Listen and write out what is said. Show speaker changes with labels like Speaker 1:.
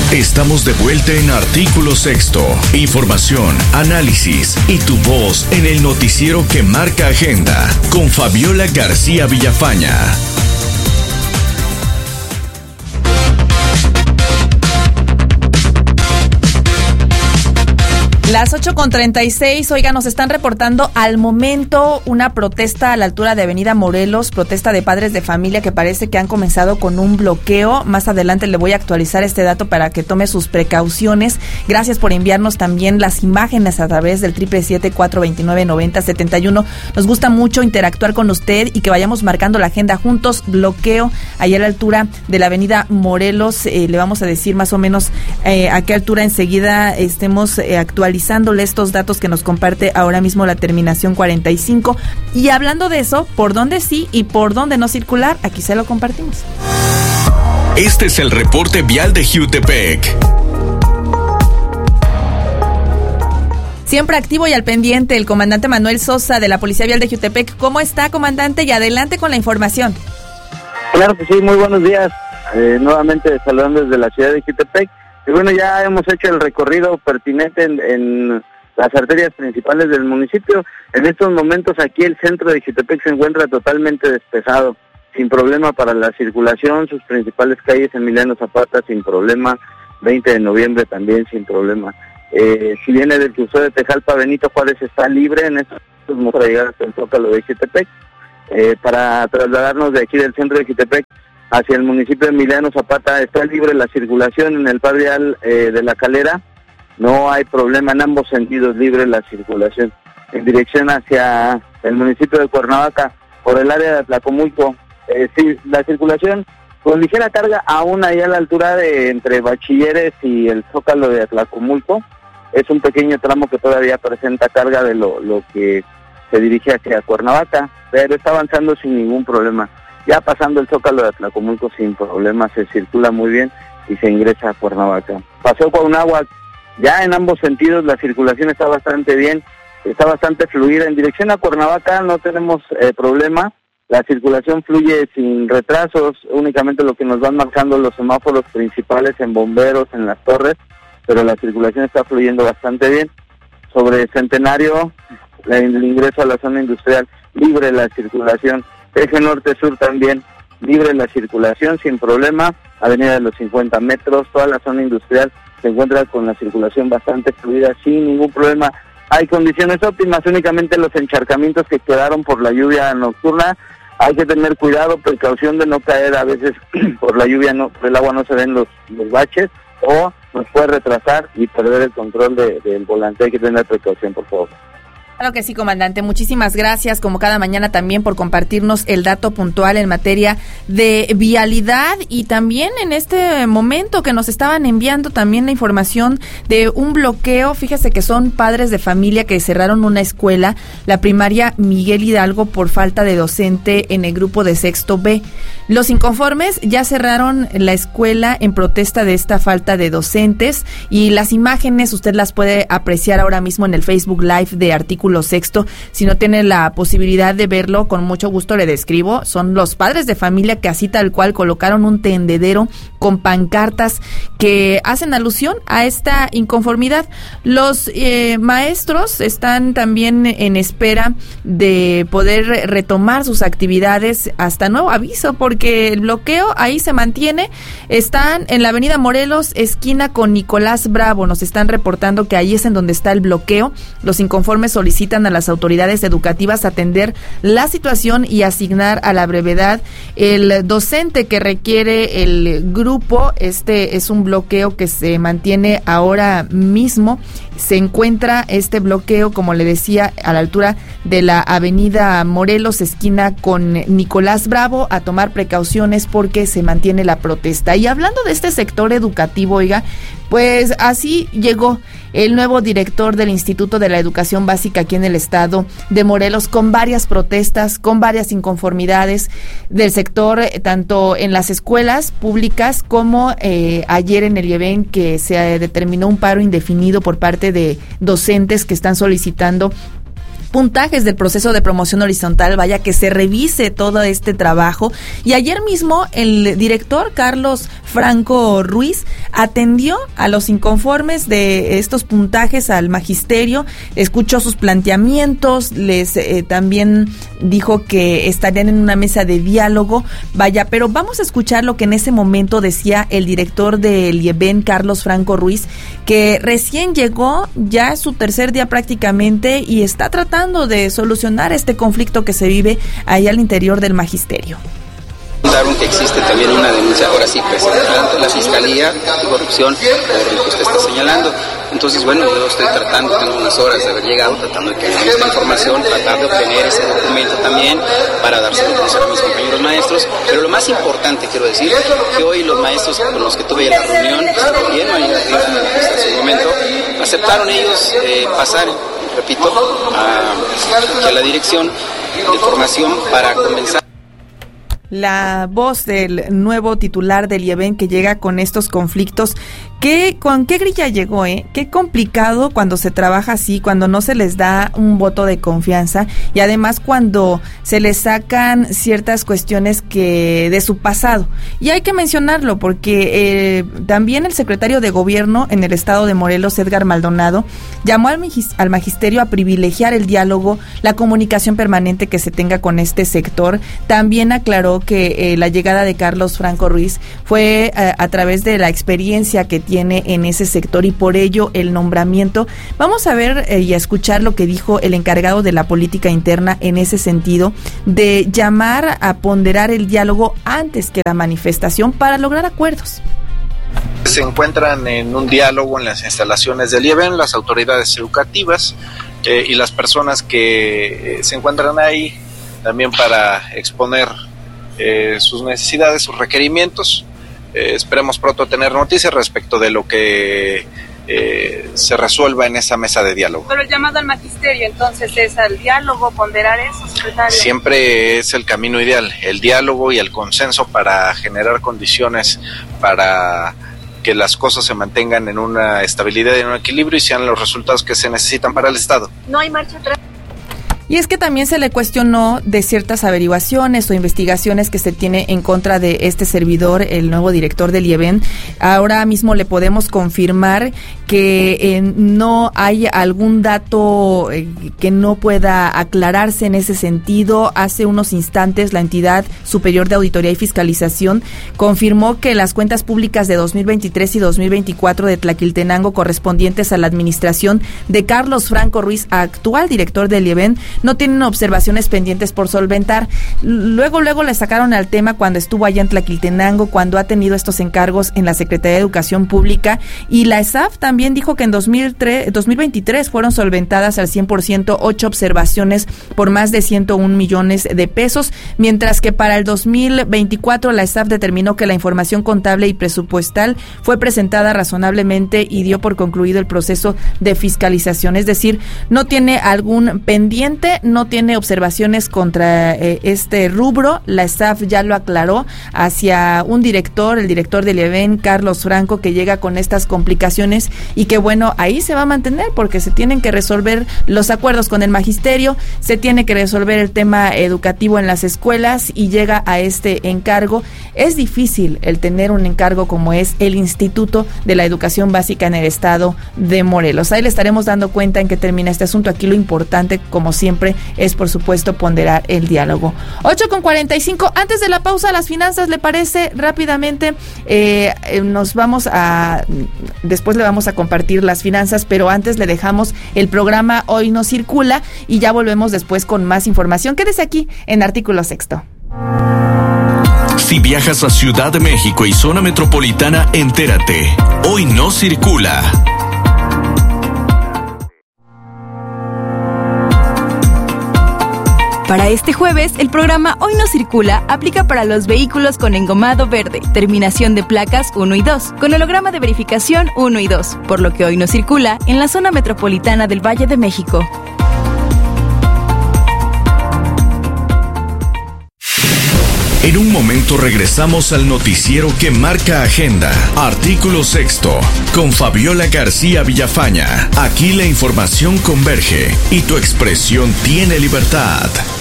Speaker 1: Estamos de vuelta en Artículo Sexto. Información, análisis y tu voz en el noticiero que marca agenda con Fabiola García Villafaña.
Speaker 2: Las 8:36, oiga, nos están reportando al momento una protesta a la altura de Avenida Morelos, protesta de padres de familia que parece que han comenzado con un bloqueo. Más adelante le voy a actualizar este dato para que tome sus precauciones. Gracias por enviarnos también las imágenes a través del 777-429-9071. Nos gusta mucho interactuar con usted y que vayamos marcando la agenda juntos. Bloqueo allá a la altura de la Avenida Morelos. Le vamos a decir más o menos a qué altura enseguida estemos actualizando estos datos que nos comparte ahora mismo la terminación 45. Y hablando de eso, por dónde sí y por dónde no circular, aquí se lo compartimos.
Speaker 1: Este es el reporte vial de Jiutepec.
Speaker 2: Siempre activo y al pendiente el comandante Manuel Sosa de la Policía Vial de Jiutepec. ¿Cómo está, comandante? Y adelante con la información.
Speaker 3: Claro que sí, muy buenos días. Nuevamente saludando desde la ciudad de Jiutepec. Y bueno, ya hemos hecho el recorrido pertinente en las arterias principales del municipio. En estos momentos aquí el centro de Jiutepec se encuentra totalmente despejado, sin problema para la circulación. Sus principales calles, Emiliano Zapata sin problema, 20 de noviembre también sin problema. Si viene del crucero de Tejalpa, Benito Juárez está libre en estos momentos para llegar hasta el Zócalo de Jiutepec. Para trasladarnos de aquí del centro de Jiutepec hacia el municipio de Emiliano Zapata está libre la circulación en el par vial de La Calera. No hay problema, en ambos sentidos libre la circulación. En dirección hacia el municipio de Cuernavaca, por el área de Atlacomulco, sí, la circulación con ligera carga aún ahí a la altura de entre Bachilleres y el Zócalo de Atlacomulco. Es un pequeño tramo que todavía presenta carga de lo que se dirige hacia Cuernavaca, pero está avanzando sin ningún problema. Ya pasando el Zócalo de Atlacomulco sin problema, se circula muy bien y se ingresa a Cuernavaca. Pasó Cuauhnáhuac, ya en ambos sentidos la circulación está bastante bien, está bastante fluida. En dirección a Cuernavaca no tenemos problema, la circulación fluye sin retrasos, únicamente lo que nos van marcando los semáforos principales en Bomberos, en Las Torres, pero la circulación está fluyendo bastante bien. Sobre Centenario, el ingreso a la zona industrial, libre la circulación. Eje norte-sur también, libre la circulación sin problema. Avenida de los 50 metros, toda la zona industrial se encuentra con la circulación bastante fluida, sin ningún problema. Hay condiciones óptimas, únicamente los encharcamientos que quedaron por la lluvia nocturna. Hay que tener cuidado, precaución de no caer, a veces por la lluvia, por el agua no se ven los baches, o nos puede retrasar y perder el control del volante. Hay que tener precaución, por favor.
Speaker 2: Claro que sí, comandante. Muchísimas gracias, como cada mañana también, por compartirnos el dato puntual en materia de vialidad y también en este momento que nos estaban enviando también la información de un bloqueo. Fíjese que son padres de familia que cerraron una escuela, la primaria Miguel Hidalgo, por falta de docente en el grupo de sexto B. Los inconformes ya cerraron la escuela en protesta de esta falta de docentes y las imágenes usted las puede apreciar ahora mismo en el Facebook Live de Artículo Sexto. Si no tiene la posibilidad de verlo, con mucho gusto le describo. Son los padres de familia que así tal cual colocaron un tendedero con pancartas que hacen alusión a esta inconformidad. Los maestros están también en espera de poder retomar sus actividades hasta nuevo aviso, porque el bloqueo ahí se mantiene. Están en la avenida Morelos, esquina con Nicolás Bravo. Nos están reportando que ahí es en donde está el bloqueo. Los inconformes solicitan a las autoridades educativas atender la situación y asignar a la brevedad el docente que requiere el grupo. Este es un bloqueo que se mantiene ahora mismo. Se encuentra este bloqueo, como le decía, a la altura de la avenida Morelos, esquina con Nicolás Bravo. A tomar precauciones porque se mantiene la protesta. Y hablando de este sector educativo, oiga, pues así llegó el nuevo director del Instituto de la Educación Básica aquí en el estado de Morelos, con varias protestas, con varias inconformidades del sector, tanto en las escuelas públicas como ayer en el IEBEN, que se determinó un paro indefinido por parte de docentes que están solicitando puntajes del proceso de promoción horizontal, vaya, que se revise todo este trabajo. Y ayer mismo el director Carlos Franco Ruiz atendió a los inconformes de estos puntajes al magisterio, escuchó sus planteamientos, les también dijo que estarían en una mesa de diálogo, vaya, pero vamos a escuchar lo que en ese momento decía el director del IEBEN, Carlos Franco Ruiz, que recién llegó, ya es su tercer día prácticamente, y está tratando de solucionar este conflicto que se vive ahí al interior del magisterio.
Speaker 4: Que existe también una denuncia, ahora sí, presentada ante la Fiscalía de corrupción por lo que usted está señalando. Entonces, bueno, yo estoy tratando, tengo unas horas de haber llegado, tratando de que haya esta información, tratar de obtener ese documento también para dárselo a conocer a mis compañeros maestros. Pero lo más importante, quiero decir, que hoy los maestros con los que tuve la reunión, también hasta ese momento, aceptaron ellos pasar, repito, a la dirección de formación para comenzar.
Speaker 2: La voz del nuevo titular del IEBEN que llega con estos conflictos. ¿Con qué grilla llegó? Qué complicado cuando se trabaja así, cuando no se les da un voto de confianza y además cuando se les sacan ciertas cuestiones que de su pasado. Y hay que mencionarlo porque también el secretario de Gobierno en el estado de Morelos, Edgar Maldonado, llamó al magisterio a privilegiar el diálogo, la comunicación permanente que se tenga con este sector. También aclaró que la llegada de Carlos Franco Ruiz fue a través de la experiencia que tiene en ese sector y por ello el nombramiento. Vamos a ver y a escuchar lo que dijo el encargado de la política interna en ese sentido, de llamar a ponderar el diálogo antes que la manifestación para lograr acuerdos.
Speaker 5: Se encuentran en un diálogo en las instalaciones del IEBEN, las autoridades educativas y las personas que se encuentran ahí también para exponer sus necesidades, sus requerimientos. Esperemos pronto tener noticias respecto de lo que se resuelva en esa mesa de diálogo.
Speaker 6: Pero el llamado al magisterio entonces es al diálogo, ponderar eso, secretario.
Speaker 5: Siempre es el camino ideal, el diálogo y el consenso para generar condiciones para que las cosas se mantengan en una estabilidad y en un equilibrio y sean los resultados que se necesitan para el Estado.
Speaker 6: No hay marcha atrás.
Speaker 2: Y es que también se le cuestionó de ciertas averiguaciones o investigaciones que se tiene en contra de este servidor, el nuevo director del IEBEN. Ahora mismo le podemos confirmar que no hay algún dato que no pueda aclararse en ese sentido. Hace unos instantes la entidad superior de auditoría y fiscalización confirmó que las cuentas públicas de 2023 y 2024 de Tlaquiltenango correspondientes a la administración de Carlos Franco Ruiz, actual director del IEBEN, no tienen observaciones pendientes por solventar. Luego le sacaron al tema cuando estuvo allá en Tlaquiltenango, cuando ha tenido estos encargos en la Secretaría de Educación Pública, y la ESAF también dijo que en 2023 fueron solventadas al 100% 8 observaciones por más de 101 millones de pesos, mientras que para el 2024 la ESAF determinó que la información contable y presupuestal fue presentada razonablemente y dio por concluido el proceso de fiscalización, es decir, no tiene algún pendiente, no tiene observaciones contra este rubro. La ESAF ya lo aclaró hacia un director, el director del IEBEN, Carlos Franco, que llega con estas complicaciones y que bueno, ahí se va a mantener porque se tienen que resolver los acuerdos con el magisterio, se tiene que resolver el tema educativo en las escuelas y llega a este encargo. Es difícil el tener un encargo como es el Instituto de la Educación Básica en el estado de Morelos. Ahí le estaremos dando cuenta en qué termina este asunto. Aquí lo importante, como siempre, es por supuesto ponderar el diálogo. 8:45, antes de la pausa, las finanzas, ¿le parece? Rápidamente, después le vamos a compartir las finanzas, pero antes le dejamos el programa Hoy No Circula y ya volvemos después con más información. Quédese aquí en Artículo Sexto.
Speaker 1: Si viajas a Ciudad de México y zona metropolitana, entérate. Hoy No Circula.
Speaker 7: Para este jueves, el programa Hoy No Circula aplica para los vehículos con engomado verde, terminación de placas 1 y 2, con holograma de verificación 1 y 2, por lo que hoy no circula en la zona metropolitana del Valle de México.
Speaker 1: En un momento regresamos al noticiero que marca agenda. Artículo 6 con Fabiola García Villafaña. Aquí la información converge y tu expresión tiene libertad.